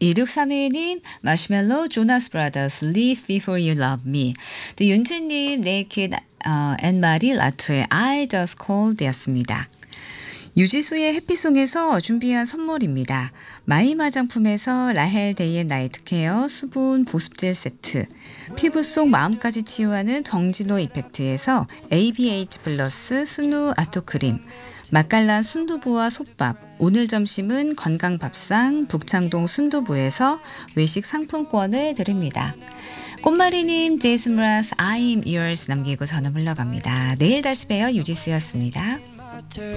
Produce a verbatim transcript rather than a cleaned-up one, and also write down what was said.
이육삼일 님, 마시멜로, 조나스 브라더스, Leave Before You Love Me. 또 윤주님, 네이키드, 어, 앤마리 라투의 I Just Called 였습니다. 유지수의 해피송에서 준비한 선물입니다. 마임 화장품에서 라헬 데이 앤 나이트 케어 수분 보습젤 세트, 피부 속 마음까지 치유하는 정진호 이펙트에서 에이비에이치 플러스 순우 아토크림, 맛깔난 순두부와 솥밥, 오늘 점심은 건강밥상 북창동 순두부에서 외식 상품권을 드립니다. 꽃마리님, 제이슨 브라스 I'm yours 남기고 전화 물러갑니다. 내일 다시 봬요. 유지수였습니다.